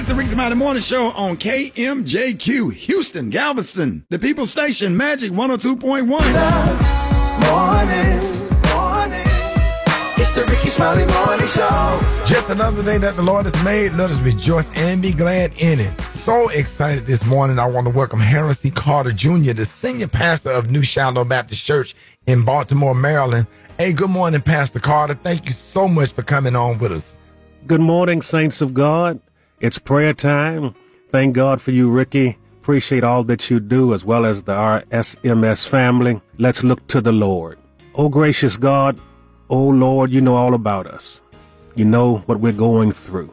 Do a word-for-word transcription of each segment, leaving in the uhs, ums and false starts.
It's the Ricky Smiley Morning Show on K M J Q, Houston, Galveston, the People Station, Magic one oh two point one. Morning, morning. It's the Ricky Smiley Morning Show. Just another day that the Lord has made. Let us rejoice and be glad in it. So excited this morning. I want to welcome Harold C. Carter Junior, the senior pastor of New Shiloh Baptist Church in Baltimore, Maryland. Hey, good morning, Pastor Carter. Thank you so much for coming on with us. Good morning, saints of God. It's prayer time. Thank God for you, Ricky. Appreciate all that you do, as well as the R S M S family. Let's look to the Lord. Oh, gracious God, oh, Lord, you know all about us. You know what we're going through.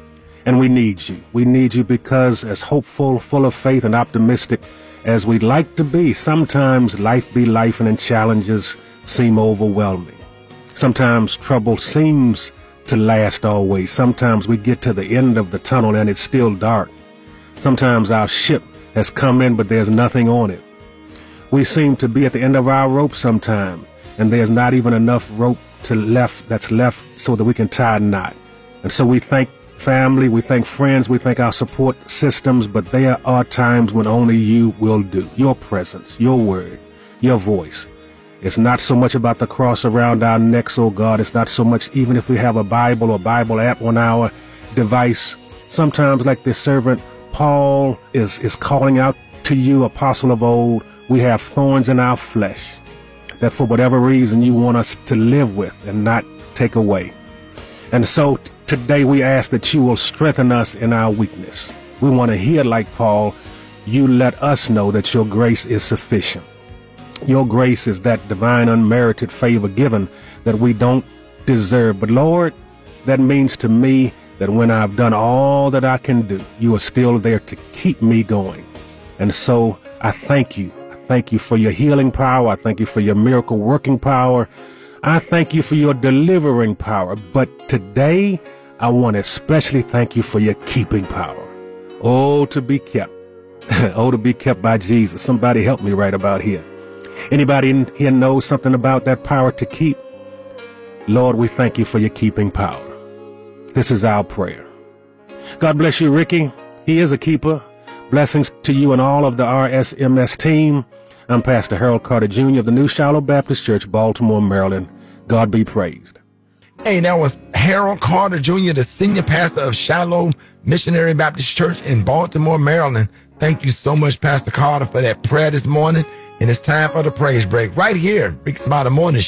And we need you. We need you because as hopeful, full of faith, and optimistic as we'd like to be, sometimes life be life and challenges seem overwhelming. Sometimes trouble seems to last always. Sometimes we get to the end of the tunnel and it's still dark. Sometimes our ship has come in, but there's nothing on it. We seem to be at the end of our rope sometime, and there's not even enough rope to left that's left so that we can tie a knot. And so we thank family, we thank friends, we thank our support systems, but there are times when only you will do. Your presence, your word, your voice. It's not so much about the cross around our necks, oh God. It's not so much even if we have a Bible or Bible app on our device. Sometimes, like this servant Paul is, is calling out to you, apostle of old, we have thorns in our flesh that for whatever reason you want us to live with and not take away. And so t- today we ask that you will strengthen us in our weakness. We want to hear, like Paul, you let us know that your grace is sufficient. Your grace is that divine unmerited favor given that we don't deserve. But Lord, that means to me that when I've done all that I can do, you are still there to keep me going. And so I thank you. I thank you for your healing power. I thank you for your miracle working power. I thank you for your delivering power. But today, I want to especially thank you for your keeping power. Oh, to be kept. Oh, to be kept by Jesus. Somebody help me right about here. Anybody in here knows something about that power to keep? Lord, we thank you for your keeping power. This is our prayer. God bless you, Ricky. He is a keeper. Blessings to you and all of the R S M S team. I'm Pastor Harold Carter Junior of the New Shiloh Baptist Church, Baltimore, Maryland. God be praised. Hey, that was Harold Carter Junior, the senior pastor of Shiloh Missionary Baptist Church in Baltimore, Maryland. Thank you so much, Pastor Carter, for that prayer this morning. And it's time for the praise break right here, Ricky Smiley Morning Show.